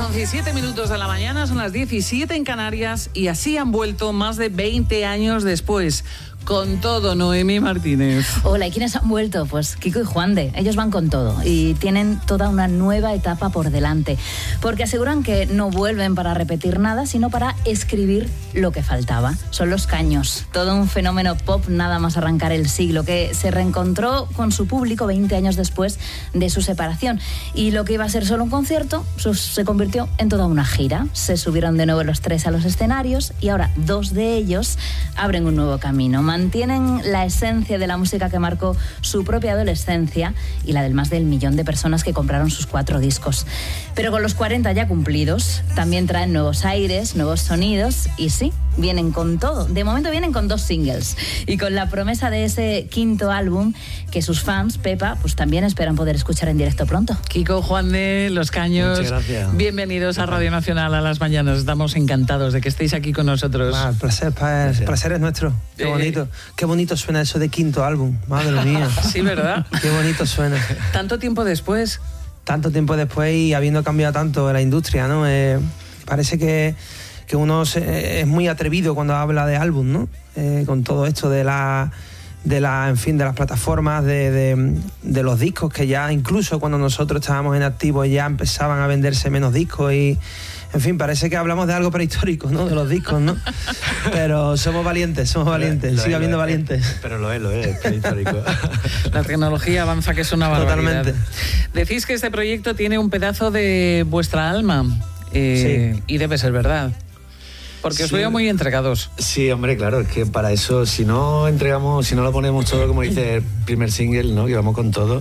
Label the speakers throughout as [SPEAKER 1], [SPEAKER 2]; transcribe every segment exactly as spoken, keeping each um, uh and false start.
[SPEAKER 1] once y siete minutos de la mañana, son las diecisiete en Canarias y así han vuelto más de veinte años después. Con todo, Noemí Martínez.
[SPEAKER 2] Hola, ¿y quiénes han vuelto? Pues Kiko y Juande. Ellos van con todo y tienen toda una nueva etapa por delante. Porque aseguran que no vuelven para repetir nada, sino para escribir lo que faltaba. Son Los Caños, todo un fenómeno pop nada más arrancar el siglo, que se reencontró con su público veinte años después de su separación. Y lo que iba a ser solo un concierto se convirtió en toda una gira. Se subieron de nuevo los tres a los escenarios y ahora dos de ellos abren un nuevo camino. Mantienen la esencia de la música que marcó su propia adolescencia y la del más del millón de personas que compraron sus cuatro discos. Pero con los cuarenta ya cumplidos, también traen nuevos aires, nuevos sonidos y sí, vienen con todo. De momento vienen con dos singles y con la promesa de ese quinto álbum que sus fans, Pepa, pues también esperan poder escuchar en directo pronto.
[SPEAKER 1] Kiko, Juande, Los Caños,
[SPEAKER 3] muchas gracias.
[SPEAKER 1] Bienvenidos a Radio Nacional a las mañanas. Estamos encantados de que estéis aquí con nosotros.
[SPEAKER 3] Ah, el placer, el placer es nuestro. Qué
[SPEAKER 1] Eh,
[SPEAKER 3] bonito. Qué bonito suena eso de quinto álbum. Madre mía.
[SPEAKER 1] Sí, ¿verdad?
[SPEAKER 3] Qué bonito suena.
[SPEAKER 1] Tanto tiempo después.
[SPEAKER 3] Tanto tiempo después y habiendo cambiado tanto la industria, ¿no? Eh, parece que, que uno se, es muy atrevido cuando habla de álbum, ¿no? Eh, con todo esto de la, de la, en fin, de las plataformas, de, de, de los discos que ya incluso cuando nosotros estábamos en activo ya empezaban a venderse menos discos y, en fin, parece que hablamos de algo prehistórico, ¿no? De los discos, ¿no? Pero somos valientes, somos valientes,
[SPEAKER 4] Lo
[SPEAKER 3] sigue
[SPEAKER 4] es,
[SPEAKER 3] habiendo
[SPEAKER 4] lo es,
[SPEAKER 3] valientes.
[SPEAKER 4] Pero lo es, lo es, es histórico.
[SPEAKER 1] La tecnología avanza, que es una barbaridad.
[SPEAKER 3] Totalmente.
[SPEAKER 1] Decís que este proyecto tiene un pedazo de vuestra alma eh,
[SPEAKER 3] Sí.
[SPEAKER 1] y debe ser verdad. Porque os
[SPEAKER 4] Sí.
[SPEAKER 1] veo muy entregados.
[SPEAKER 4] Sí, hombre, claro, es que para eso, si no entregamos, si no lo ponemos todo, como dice el primer single, ¿no? Que vamos con todo,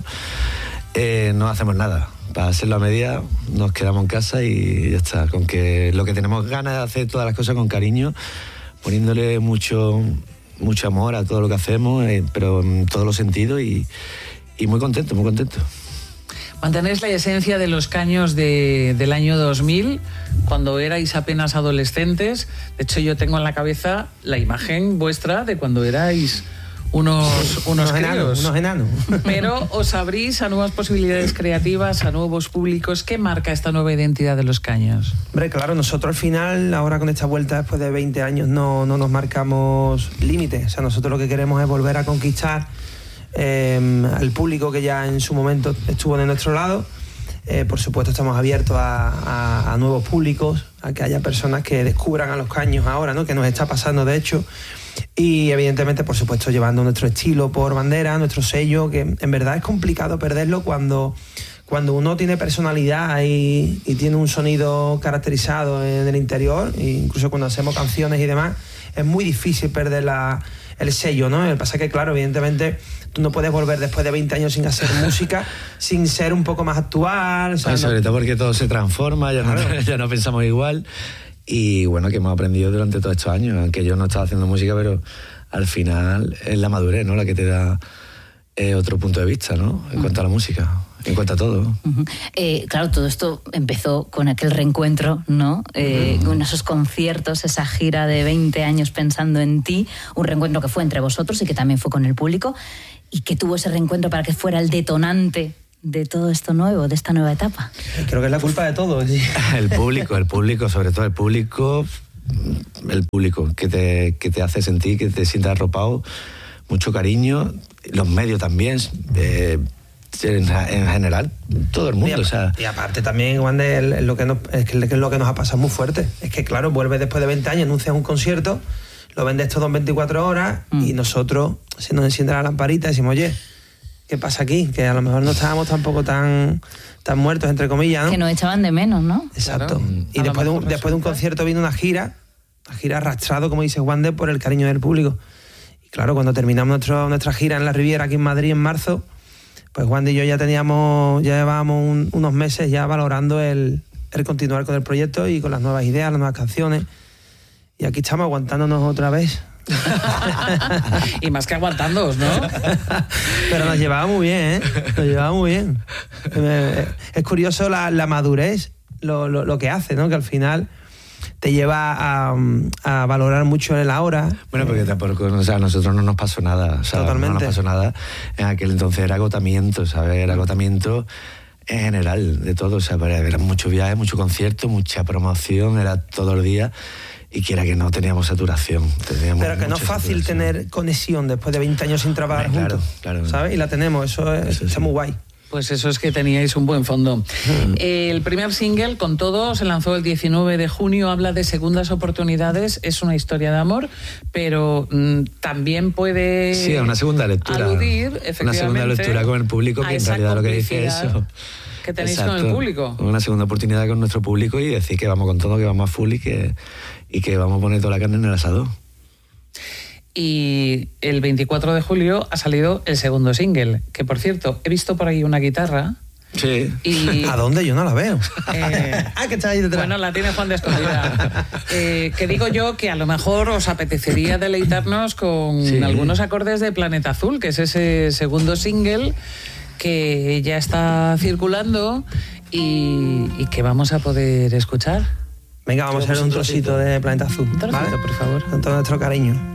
[SPEAKER 4] eh, no hacemos nada. Para hacerlo a media, nos quedamos en casa y ya está. Con que lo que tenemos ganas de hacer todas las cosas con cariño, poniéndole mucho, mucho amor a todo lo que hacemos, eh, pero en todos los sentidos y, y muy contento, muy contento.
[SPEAKER 1] Mantenéis la esencia de Los Caños de, del año dos mil, cuando erais apenas adolescentes. De hecho, yo tengo en la cabeza la imagen vuestra de cuando erais unos, unos,
[SPEAKER 3] unos
[SPEAKER 1] críos.
[SPEAKER 3] enanos, unos enanos.
[SPEAKER 1] Pero os abrís a nuevas posibilidades creativas, a nuevos públicos. ¿Qué marca esta nueva identidad de Los Caños?
[SPEAKER 3] Hombre, claro, nosotros al final, ahora con esta vuelta después de veinte años, no, no nos marcamos límites. O sea, nosotros lo que queremos es volver a conquistar eh, al público que ya en su momento estuvo de nuestro lado. Eh, por supuesto, estamos abiertos a, a, a nuevos públicos, a que haya personas que descubran a Los Caños ahora, ¿no? Que nos está pasando, de hecho. Y evidentemente, por supuesto, llevando nuestro estilo por bandera, nuestro sello, que en verdad es complicado perderlo cuando, cuando uno tiene personalidad y, y tiene un sonido caracterizado en el interior, e incluso cuando hacemos canciones y demás, es muy difícil perder la, el sello, ¿no? Lo que pasa es que, claro, evidentemente, tú no puedes volver después de veinte años sin hacer música, sin ser un poco más actual. O sea,
[SPEAKER 4] Bueno, sobre
[SPEAKER 3] no...
[SPEAKER 4] todo porque todo se transforma, ya, claro. no, ya no pensamos igual. Y bueno, que hemos aprendido durante todos estos años, aunque yo no estaba haciendo música, pero al final es la madurez, ¿no? La que te da eh, otro punto de vista, ¿no? En uh-huh. cuanto a la música, en cuanto a todo.
[SPEAKER 2] Uh-huh. Eh, claro, todo esto empezó con aquel reencuentro, ¿no? Eh, uh-huh. Con esos conciertos, esa gira de veinte años pensando en ti, un reencuentro que fue entre vosotros y que también fue con el público, y que tuvo ese reencuentro para que fuera el detonante de todo esto nuevo, de esta nueva etapa.
[SPEAKER 3] Creo que es la culpa de todo. ¿Sí?
[SPEAKER 4] El público, el público, sobre todo el público, el público que te, que te hace sentir, que te sientas arropado, mucho cariño, los medios también, eh, en, en general, todo el mundo.
[SPEAKER 3] Y,
[SPEAKER 4] o sea.
[SPEAKER 3] y aparte también, Wander, lo que nos, es, que, es lo que nos ha pasado muy fuerte. Es que, claro, vuelves después de veinte años, anuncias un concierto, lo vendes todo en veinticuatro horas mm. y nosotros se nos enciende la lamparita y decimos, oye, ¿qué pasa aquí? Que a lo mejor no estábamos tampoco tan, tan muertos, entre comillas, ¿no?
[SPEAKER 2] Que nos echaban de menos, ¿no?
[SPEAKER 3] Exacto.
[SPEAKER 1] Claro.
[SPEAKER 3] Y después de, un, después de un concierto vino una gira, una gira arrastrado, como dice Wander, por el cariño del público. Y claro, cuando terminamos nuestro, nuestra gira en la Riviera, aquí en Madrid, en marzo, pues Wander y yo ya teníamos, ya llevábamos un, unos meses ya valorando el, el continuar con el proyecto y con las nuevas ideas, las nuevas canciones. Y aquí estamos aguantándonos otra vez.
[SPEAKER 1] Y más que aguantándoos, ¿no?
[SPEAKER 3] Pero nos llevaba muy bien, ¿eh? Nos llevaba muy bien. Es curioso la, la madurez, lo, lo, lo que hace, ¿no? Que al final te lleva a, a valorar mucho el ahora.
[SPEAKER 4] Bueno, porque tampoco, o sea, a nosotros no nos pasó nada. O sea,
[SPEAKER 3] Totalmente.
[SPEAKER 4] No nos pasó nada. En aquel entonces era agotamiento, ¿sabes? Era agotamiento en general, de todo. O sea, era mucho viaje, mucho concierto, mucha promoción, era todos los días. Y quiera que no, teníamos saturación. Teníamos
[SPEAKER 3] Pero que no es fácil saturación. Tener conexión después de veinte años sin trabajar
[SPEAKER 4] Hombre,
[SPEAKER 3] juntos.
[SPEAKER 4] Claro, claro.
[SPEAKER 3] ¿Sabes? Y la tenemos, eso, es, eso está sí. muy guay.
[SPEAKER 1] Pues eso es que teníais un buen fondo. Mm. El primer single, Con Todo, se lanzó el diecinueve de junio, habla de segundas oportunidades, es una historia de amor, pero mmm, también puede
[SPEAKER 4] sí, una segunda lectura,
[SPEAKER 1] aludir, efectivamente,
[SPEAKER 4] una segunda lectura con el público, que en realidad lo que dice eso.
[SPEAKER 1] Que tenéis
[SPEAKER 4] Exacto.
[SPEAKER 1] con el público.
[SPEAKER 4] Una segunda oportunidad con nuestro público y decir que vamos con todo, que vamos a full y que, y que vamos a poner toda la carne en el asador.
[SPEAKER 1] Y el veinticuatro de julio ha salido el segundo single, que por cierto, he visto por ahí una guitarra.
[SPEAKER 4] Sí.
[SPEAKER 1] Y,
[SPEAKER 3] ¿a dónde? Yo no la veo.
[SPEAKER 1] Eh,
[SPEAKER 3] ah, que está ahí detrás.
[SPEAKER 1] Bueno, la tiene Juan de escondida. Eh, que digo yo que a lo mejor os apetecería deleitarnos con sí. algunos acordes de Planeta Azul, que es ese segundo single que ya está circulando y, y que vamos a poder escuchar.
[SPEAKER 3] Venga, vamos a hacer un trocito de Planeta Azul.
[SPEAKER 1] Un trocito,
[SPEAKER 3] ¿vale?
[SPEAKER 1] por favor.
[SPEAKER 3] Con todo nuestro cariño.